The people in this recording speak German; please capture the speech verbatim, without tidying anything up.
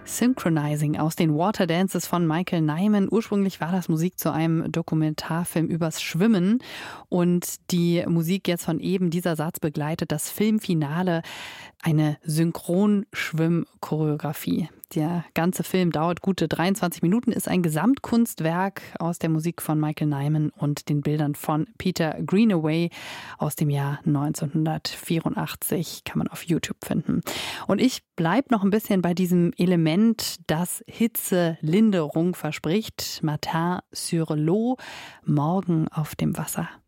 Synchronizing aus den Water Dances von Michael Nyman. Ursprünglich war das Musik zu einem Dokumentarfilm übers Schwimmen und die Musik jetzt von eben, dieser Satz begleitet das Filmfinale, eine Synchronschwimm-Choreografie. Der ganze Film dauert gute dreiundzwanzig Minuten, ist ein Gesamtkunstwerk aus der Musik von Michael Nyman und den Bildern von Peter Greenaway aus dem Jahr neunzehnhundertvierundachtzig, kann man auf YouTube finden. Und ich bleibe noch ein bisschen bei diesem Element, das Hitzelinderung verspricht. Matin sur l'eau, morgen auf dem Wasser.